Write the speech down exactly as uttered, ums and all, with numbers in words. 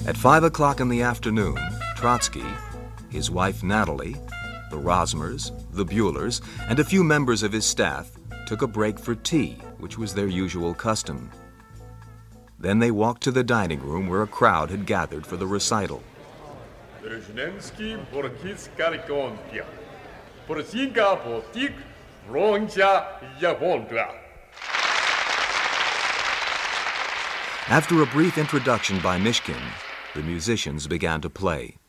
At five o'clock in the afternoon, Trotsky, his wife Natalie, the Rosmers, the Buellers, and a few members of his staff took a break for tea, which was their usual custom. Then they walked to the dining room where a crowd had gathered for the recital. After a brief introduction by Mishkin, the musicians began to play.